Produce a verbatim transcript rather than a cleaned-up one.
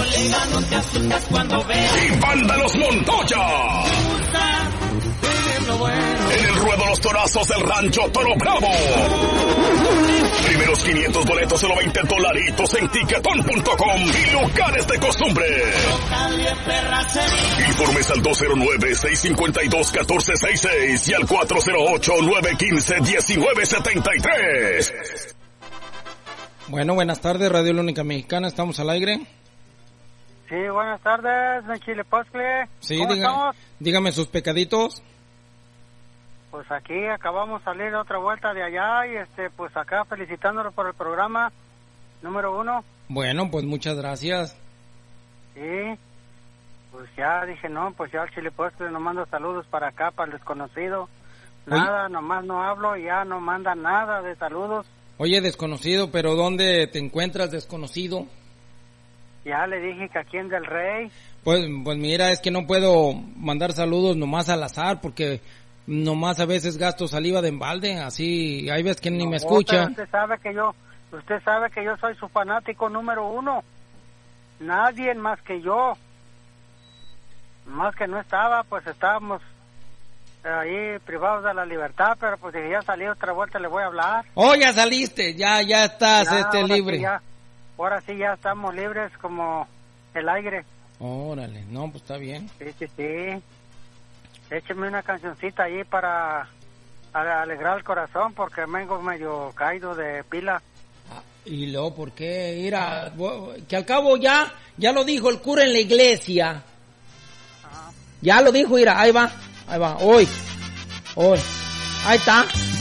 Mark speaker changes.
Speaker 1: colega, no te asustas cuando veas.
Speaker 2: Y Banda Los Montoya. En el ruedo Los Torazos del Rancho Toro Bravo. Primeros quinientos boletos, solo veinte dolaritos en tiquetón punto com y lugares de costumbre. Informes al dos cero nueve, seis cinco dos, uno cuatro seis seis y al cuatro cero ocho, nueve uno cinco, uno nueve siete tres.
Speaker 3: Bueno, buenas tardes, Radio La Única Mexicana, ¿estamos al aire?
Speaker 4: Sí, buenas tardes, mi Chile Poscle.
Speaker 3: Sí,
Speaker 4: ¿Cómo
Speaker 3: diga,
Speaker 4: estamos?
Speaker 3: dígame sus pecaditos.
Speaker 4: Pues aquí acabamos de salir de otra vuelta de allá y este, pues acá felicitándolo por el programa número uno.
Speaker 3: Bueno, pues muchas gracias.
Speaker 4: Sí, pues ya dije, no, pues ya el Chile Poscle nos manda saludos para acá, para el desconocido. Nada, Oye. nomás no hablo y ya no manda nada de saludos.
Speaker 3: Oye, desconocido, pero ¿dónde te encuentras, desconocido?
Speaker 4: Ya le dije que aquí en Del Rey.
Speaker 3: Pues, pues mira, es que no puedo mandar saludos nomás al azar porque nomás a veces gasto saliva de embalde, así hay veces que ni
Speaker 4: no,
Speaker 3: me escucha.
Speaker 4: Usted sabe que yo, usted sabe que yo soy su fanático número uno. Nadie más que yo. Más que no estaba, pues estábamos ahí privados de la libertad, pero pues si ya salí otra vuelta le voy a hablar.
Speaker 3: Oh, ya saliste, ya, ya estás
Speaker 4: ya,
Speaker 3: este
Speaker 4: ahora
Speaker 3: libre.
Speaker 4: Sí ya, ahora sí ya estamos libres como el aire.
Speaker 3: Órale, no, pues está bien.
Speaker 4: Sí, sí, sí. Écheme una cancioncita ahí para alegrar el corazón porque vengo medio caído de pila.
Speaker 3: Ah, y luego, ¿por qué? Mira, que al cabo ya, ya lo dijo el cura en la iglesia. Ajá. Ya lo dijo, mira, ahí va, ahí va, hoy, hoy, ahí está.